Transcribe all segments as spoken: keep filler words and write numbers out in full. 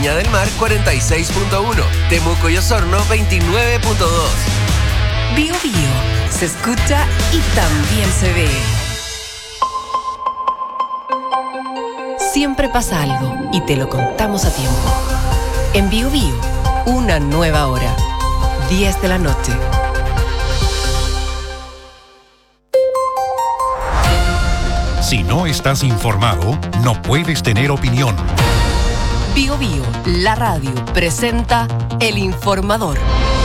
Viña del Mar cuarenta y seis punto uno, Temuco y Osorno veintinueve punto dos. Bio Bio, se escucha y también se ve. Siempre pasa algo y te lo contamos a tiempo. En Bio Bio, una nueva hora, diez de la noche. Si no estás informado, no puedes tener opinión. Bio Bio, la radio, presenta El Informador.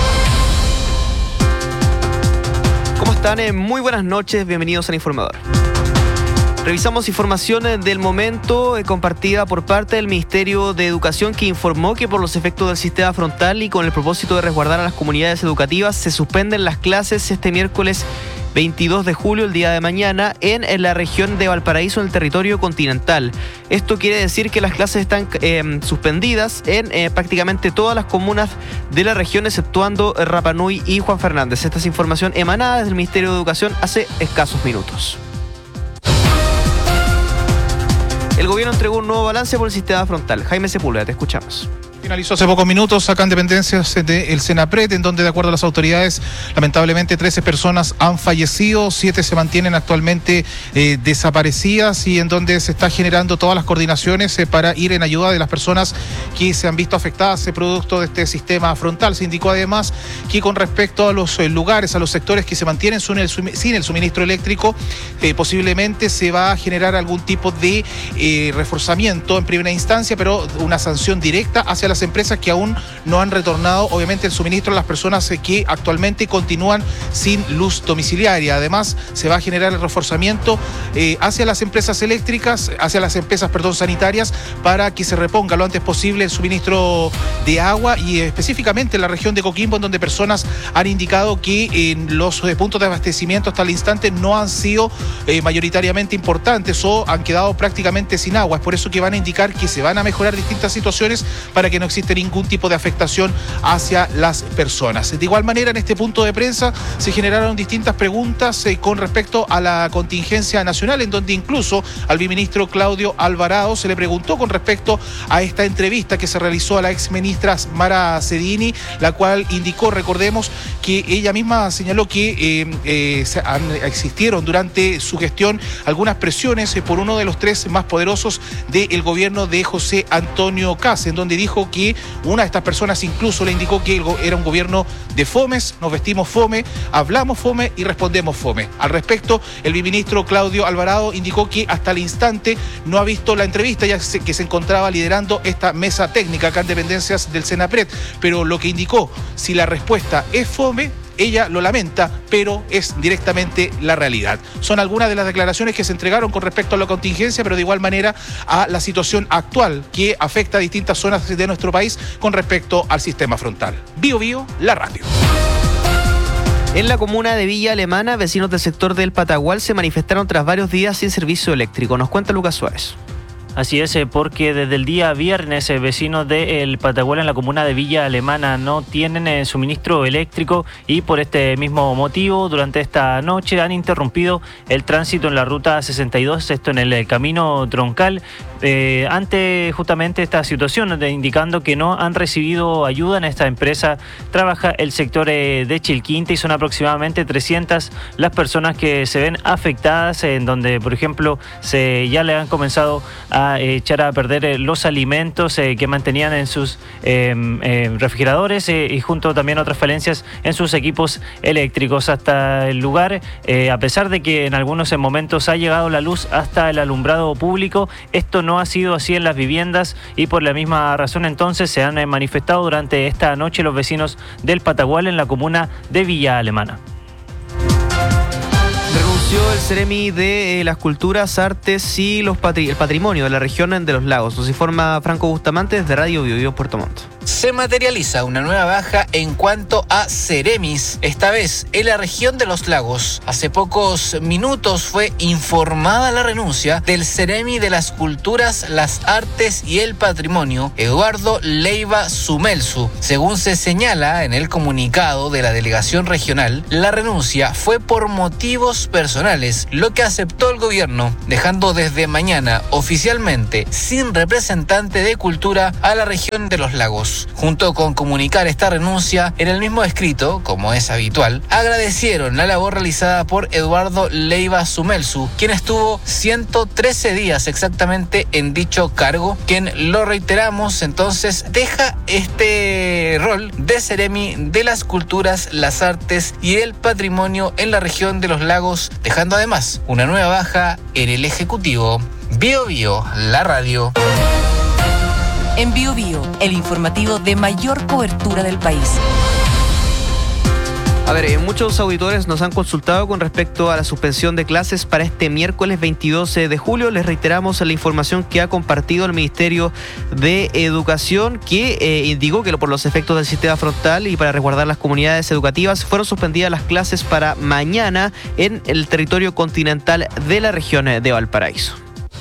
¿Cómo están? Eh, muy buenas noches, bienvenidos al Informador. Revisamos información del momento eh, compartida por parte del Ministerio de Educación, que informó que por los efectos del sistema frontal y con el propósito de resguardar a las comunidades educativas, se suspenden las clases este miércoles veintidós de julio, el día de mañana, en, en la región de Valparaíso, en el territorio continental. Esto quiere decir que las clases están eh, suspendidas en eh, prácticamente todas las comunas de la región, exceptuando Rapa Nui y Juan Fernández. Esta es información emanada desde el Ministerio de Educación hace escasos minutos. El gobierno entregó un nuevo balance por el sistema frontal. Jaime Sepúlveda, te escuchamos. Finalizó hace pocos minutos acá en dependencias del Senapred, en donde, de acuerdo a las autoridades, lamentablemente trece personas han fallecido, siete se mantienen actualmente eh, desaparecidas, y en donde se está generando todas las coordinaciones eh, para ir en ayuda de las personas que se han visto afectadas eh, producto de este sistema frontal. Se indicó además que con respecto a los eh, lugares, a los sectores que se mantienen sin el, sin el suministro eléctrico, eh, posiblemente se va a generar algún tipo de eh, reforzamiento en primera instancia, pero una sanción directa hacia las empresas que aún no han retornado, obviamente, el suministro a las personas que actualmente continúan sin luz domiciliaria. Además, se va a generar el reforzamiento eh, hacia las empresas eléctricas, hacia las empresas, perdón, sanitarias, para que se reponga lo antes posible el suministro de agua, y específicamente en la región de Coquimbo, en donde personas han indicado que en los eh, puntos de abastecimiento hasta el instante no han sido eh, mayoritariamente importantes o han quedado prácticamente sin agua. Es por eso que van a indicar que se van a mejorar distintas situaciones para que no existe ningún tipo de afectación hacia las personas. De igual manera, en este punto de prensa se generaron distintas preguntas eh, con respecto a la contingencia nacional, en donde incluso al viceministro Claudio Alvarado se le preguntó con respecto a esta entrevista que se realizó a la exministra Mara Cedini, la cual indicó, recordemos, que ella misma señaló que eh, eh, se han, existieron durante su gestión algunas presiones eh, por uno de los tres más poderosos del gobierno de José Antonio Kast, en donde dijo que una de estas personas incluso le indicó que era un gobierno de fomes, nos vestimos fome, hablamos fome y respondemos fome. Al respecto, el viceministro Claudio Alvarado indicó que hasta el instante no ha visto la entrevista, ya que se encontraba liderando esta mesa técnica acá en dependencias del Senapred, pero lo que indicó, si la respuesta es fome, ella lo lamenta, pero es directamente la realidad. Son algunas de las declaraciones que se entregaron con respecto a la contingencia, pero de igual manera a la situación actual que afecta a distintas zonas de nuestro país con respecto al sistema frontal. Bio Bio, la radio. En la comuna de Villa Alemana, vecinos del sector del Patagual se manifestaron tras varios días sin servicio eléctrico. Nos cuenta Lucas Suárez. Así es, porque desde el día viernes eh, vecinos del Patagual en la comuna de Villa Alemana no tienen eh, suministro eléctrico, y por este mismo motivo durante esta noche han interrumpido el tránsito en la ruta sesenta y dos, esto en el eh, camino troncal, eh, ante justamente esta situación, de, indicando que no han recibido ayuda. En esta empresa trabaja el sector eh, de Chilquinta, y son aproximadamente trescientas las personas que se ven afectadas, en donde, por ejemplo, se ya le han comenzado a a echar a perder los alimentos eh, que mantenían en sus eh, eh, refrigeradores eh, y junto también otras falencias en sus equipos eléctricos. Hasta el lugar, eh, a pesar de que en algunos momentos ha llegado la luz hasta el alumbrado público, esto no ha sido así en las viviendas, y por la misma razón entonces se han eh, manifestado durante esta noche los vecinos del Patagual en la comuna de Villa Alemana. El Ceremi de eh, las Culturas, Artes y los patri- el Patrimonio de la región de los Lagos. Nos informa Franco Bustamante desde Radio Bio Bio Puerto Montt. Se materializa una nueva baja en cuanto a Ceremis, esta vez en la región de los lagos. Hace pocos minutos fue informada la renuncia del Ceremi de las Culturas, las Artes y el Patrimonio, Eduardo Leiva Sumelsu. Según se señala en el comunicado de la delegación regional, la renuncia fue por motivos personales, lo que aceptó el gobierno, dejando desde mañana oficialmente sin representante de cultura a la región de los lagos. Junto con comunicar esta renuncia, en el mismo escrito, como es habitual, agradecieron la labor realizada por Eduardo Leiva Sumelsu, quien estuvo ciento trece días exactamente en dicho cargo, quien, lo reiteramos, entonces deja este rol de Ceremi de las Culturas, las Artes y el Patrimonio en la región de los lagos, dejando además una nueva baja en el Ejecutivo. Bio Bio, la radio. En Bio Bio, el informativo de mayor cobertura del país. A ver, eh, muchos auditores nos han consultado con respecto a la suspensión de clases para este miércoles veintidós de julio. Les reiteramos la información que ha compartido el Ministerio de Educación, que eh, indicó que por los efectos del sistema frontal y para resguardar las comunidades educativas fueron suspendidas las clases para mañana en el territorio continental de la región de Valparaíso.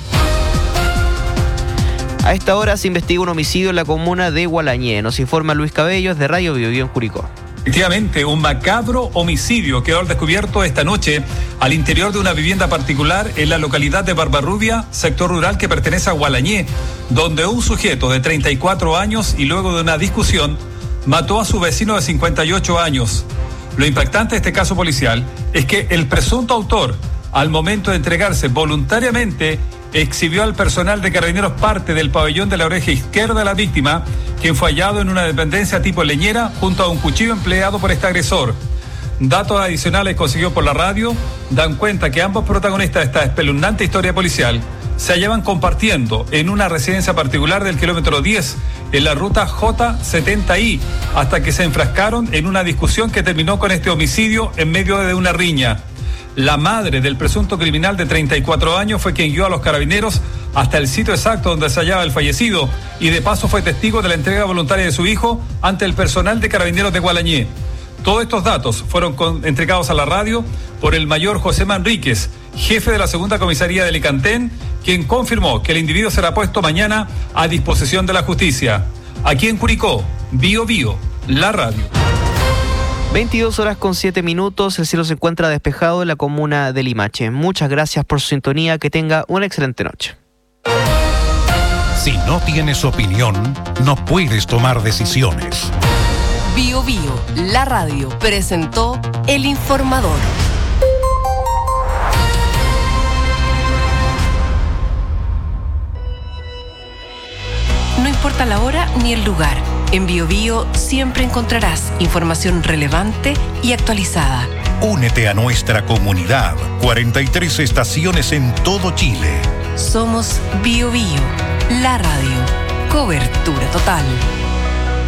A esta hora se investiga un homicidio en la comuna de Gualañé. Nos informa Luis Cabellos de Radio Bio Bio en Curicó. Efectivamente, un macabro homicidio quedó al descubierto esta noche al interior de una vivienda particular en la localidad de Barbarrubia, sector rural que pertenece a Gualañé, donde un sujeto de treinta y cuatro años y luego de una discusión mató a su vecino de cincuenta y ocho años. Lo impactante de este caso policial es que el presunto autor, al momento de entregarse voluntariamente, exhibió al personal de Carabineros parte del pabellón de la oreja izquierda de la víctima, quien fue hallado en una dependencia tipo leñera junto a un cuchillo empleado por este agresor. Datos adicionales consiguió por la radio dan cuenta que ambos protagonistas de esta espeluznante historia policial se hallaban compartiendo en una residencia particular del kilómetro diez en la ruta J setenta I, hasta que se enfrascaron en una discusión que terminó con este homicidio en medio de una riña. La madre del presunto criminal de treinta y cuatro años fue quien guió a los carabineros hasta el sitio exacto donde se hallaba el fallecido y de paso fue testigo de la entrega voluntaria de su hijo ante el personal de Carabineros de Gualañé. Todos estos datos fueron con, entregados a la radio por el mayor José Manríquez, jefe de la segunda comisaría de Licantén, quien confirmó que el individuo será puesto mañana a disposición de la justicia. Aquí en Curicó, Bio Bio, la radio. veintidós horas con siete minutos, el cielo se encuentra despejado en la comuna de Limache. Muchas gracias por su sintonía, que tenga una excelente noche. Si no tienes opinión, no puedes tomar decisiones. Bio Bio, la radio, presentó El Informador. No importa la hora ni el lugar. En Bio Bio siempre encontrarás información relevante y actualizada. Únete a nuestra comunidad. cuarenta y tres estaciones en todo Chile. Somos Bio Bio, la radio. Cobertura total.